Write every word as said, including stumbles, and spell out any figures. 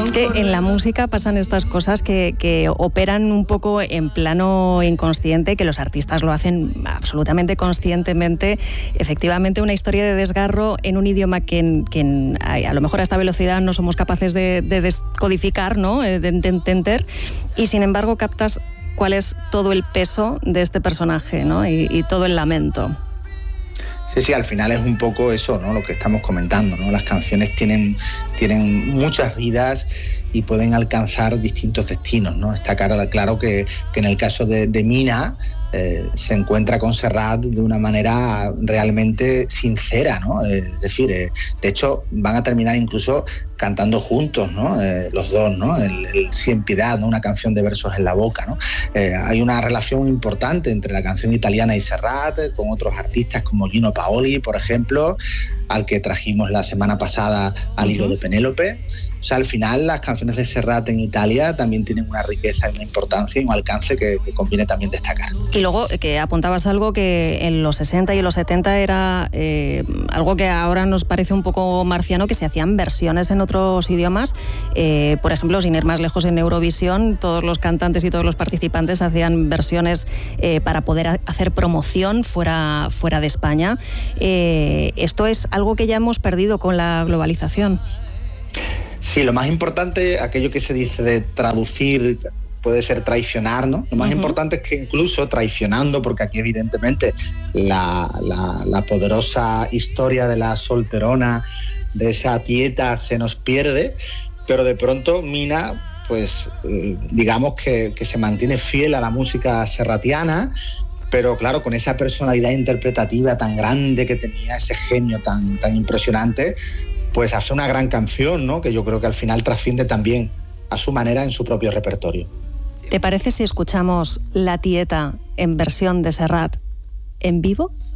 Es que en la música pasan estas cosas que, que operan un poco en plano inconsciente, que los artistas lo hacen absolutamente conscientemente. Efectivamente, una historia de desgarro en un idioma que, que a lo mejor a esta velocidad no somos capaces de, de descodificar, ¿no? de, de entender, y sin embargo captas cuál es todo el peso de este personaje, ¿no? y, y todo el lamento. Sí, sí, al final es un poco eso, ¿no? Lo que estamos comentando, ¿no? Las canciones tienen, tienen muchas vidas y pueden alcanzar distintos destinos, ¿no? Está claro, claro que, que en el caso de, de Mina eh, se encuentra con Serrat de una manera realmente sincera, ¿no? Es decir, eh, de hecho van a terminar incluso cantando juntos, ¿no? Eh, los dos, ¿no? El, el Sin Piedad, ¿no? Una canción de versos en la boca, ¿no? Eh, hay una relación importante entre la canción italiana y Serrat, eh, con otros artistas como Gino Paoli, por ejemplo, al que trajimos la semana pasada al hilo de Penélope. O sea, al final las canciones de Serrat en Italia también tienen una riqueza y una importancia y un alcance que, que conviene también destacar. Y luego que apuntabas algo que en los sesenta y en los setenta era eh, algo que ahora nos parece un poco marciano, que se hacían versiones en otros idiomas. Eh, por ejemplo, sin ir más lejos, en Eurovisión todos los cantantes y todos los participantes hacían versiones eh, para poder hacer promoción fuera, fuera de España. Eh, esto es algo que ya hemos perdido con la globalización. Sí, lo más importante, aquello que se dice de traducir, puede ser traicionar, ¿no? Lo más uh-huh. importante es que incluso traicionando, porque aquí evidentemente la, la, la poderosa historia de la solterona, de esa tieta, se nos pierde, pero de pronto Mina, pues digamos que, que se mantiene fiel a la música serratiana, pero claro, con esa personalidad interpretativa tan grande que tenía, ese genio tan, tan impresionante, pues hace una gran canción, ¿no? Que yo creo que al final trasciende también a su manera en su propio repertorio. ¿Te parece si escuchamos La Tieta en versión de Serrat en vivo?